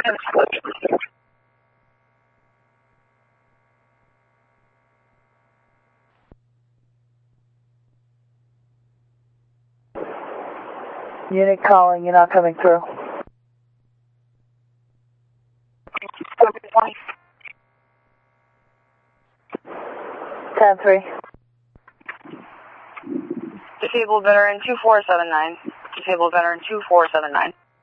Unit calling, you're not coming through. 10-3. Disabled veteran 2479. Disabled veteran 2479.